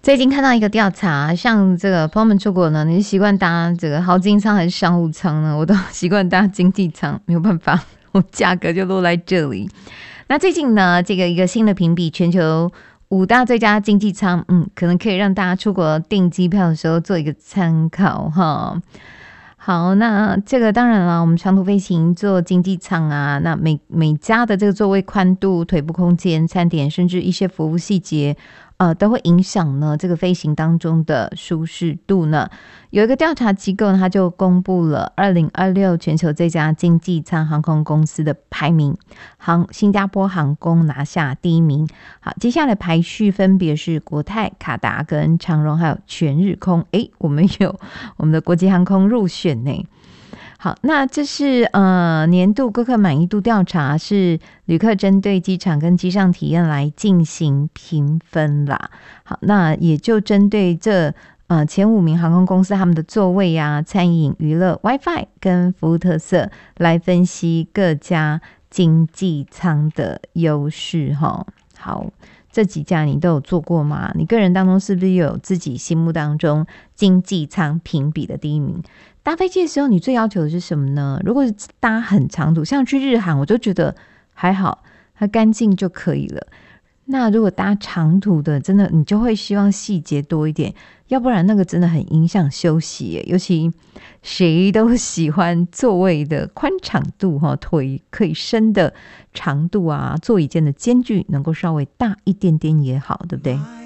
最近看到一个调查，像这个朋友们出国呢，你是习惯搭这个豪金舱还是商务舱呢？我都习惯搭经济舱，没有办法，我价格就落在这里。那最近呢，这个一个新的评比，全球5大最佳经济舱，可能可以让大家出国订机票的时候做一个参考哈。好，那这个当然了，我们长途飞行坐经济舱啊，那每家的这个座位宽度、腿部空间、餐点，甚至一些服务细节，都会影响呢这个飞行当中的舒适度呢。有一个调查机构呢，它就公布了2026全球最佳经济舱航空公司的排名，新加坡航空拿下第1名。好，接下来排序分别是国泰、卡达跟长荣，还有全日空。我们有我们的国际航空入选呢。好，那这是年度顾客满意度调查，是旅客针对机场跟机上体验来进行评分啦。好，那也就针对这前5名航空公司他们的座位啊、餐饮、娱乐、WiFi 跟服务特色来分析各家经济舱的优势哈。好，这几家你都有做过吗？你个人当中是不是有自己心目当中经济舱评比的第1名？搭飞机的时候，你最要求的是什么呢？如果是搭很长途，像去日韩，我就觉得还好，它干净就可以了。那如果搭长途的，真的你就会希望细节多一点，要不然那个真的很影响休息耶。尤其谁都喜欢座位的宽敞度，腿可以伸的长度啊，座椅间的间距能够稍微大一点点也好，对不对？